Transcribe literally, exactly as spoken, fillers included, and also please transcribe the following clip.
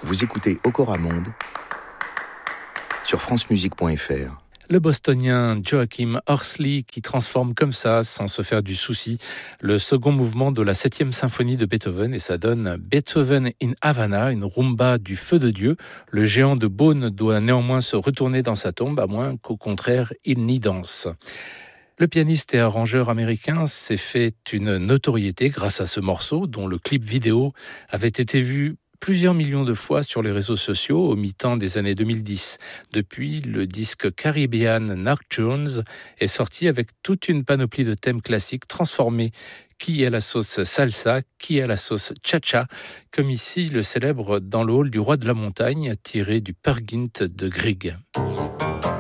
Vous écoutez Okora Monde sur francemusique point f r. Le bostonien Joachim Horsley qui transforme comme ça, sans se faire du souci, le second mouvement de la septième symphonie de Beethoven, et ça donne Beethoven in Havana, une rumba du feu de Dieu. Le géant de Beaune doit néanmoins se retourner dans sa tombe, à moins qu'au contraire il n'y danse. Le pianiste et arrangeur américain s'est fait une notoriété grâce à ce morceau, dont le clip vidéo avait été vu plusieurs millions de fois sur les réseaux sociaux au mi-temps des années deux mille dix. Depuis, le disque Caribbean Nocturnes est sorti avec toute une panoplie de thèmes classiques transformés, qui à la sauce salsa, qui à la sauce cha-cha, comme ici le célèbre Dans le hall du roi de la montagne, tiré du Peer Gynt de Grieg.